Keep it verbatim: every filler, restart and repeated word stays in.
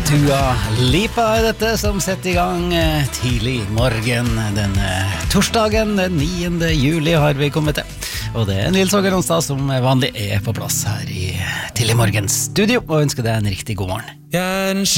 Dua Lipa er dette som setter i gang tidlig morgen den torsdagen den niende juli har vi kommet til. Og det er Nils Åger Onsdag som vanlig er på plass her i tidlig morgens studio og ønsker deg en riktig god morgen.